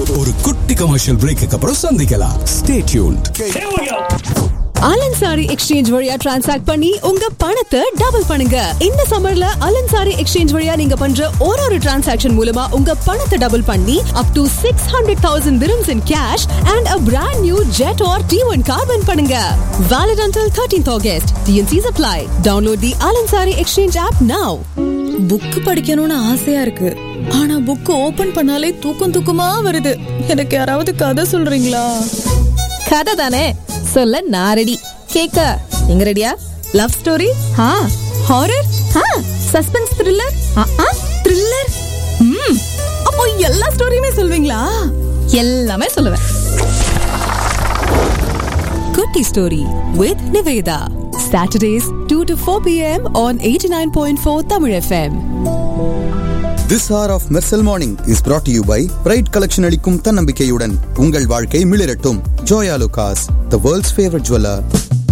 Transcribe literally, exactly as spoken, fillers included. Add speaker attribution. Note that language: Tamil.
Speaker 1: ஒரு குட்டி கமர்ஷியல் பிரேக்கு அப்புறம் சந்திக்கலாம். Stay tuned.
Speaker 2: அலன்சாரி எக்ஸ்சேஞ்ச் வழியா டிரான்சாக்ட் பண்ணி உங்க பணத்தை டபுள் பண்ணுங்க. இந்த சம்மர்ல அலன்சாரி எக்ஸ்சேஞ்ச் வழியா நீங்க பண்ற ஒரு ஒரு டிரான்சாக்ஷன் மூலமா உங்க பணத்தை டபுள் பண்ணி up to six hundred thousand dirhams in cash and a brand new Jet or T one car win பண்ணுங்க. Valid until thirteenth August. T N Cs apply. Download the Alansari Exchange app now.
Speaker 3: Book படிக்கணும்னு ஆசையா இருக்கு, ஆனா புக் ஓபன் பண்ணாலே தூக்கம் தூக்கமா வருது. எனக்கு யாராவது கதை சொல்றீங்களா?
Speaker 2: கதை தானே சொல்ல நான் ரெடி. கேக்க நீங்க ரெடியா? லவ் ஸ்டோரி,
Speaker 3: ஹா
Speaker 2: ஹாரர், ஹா சஸ்பென்ஸ், த்ரில்லர், ஆ த்ரில்லர். ம் அப்போ எல்லா ஸ்டோரியுமே சொல்வீங்களா? எல்லாமே சொல்லுவேன். குட்டி story with Niveda. Saturdays two to four p m on eighty-nine point four Tamil F M.
Speaker 4: This hour of Mersal Morning is brought to you by Pride Collection அளிக்கும் தன்னம்பிக்கையுடன் உங்கள் வாழ்க்கை மிளிரட்டும். Joya Lucas, the world's favorite jeweler.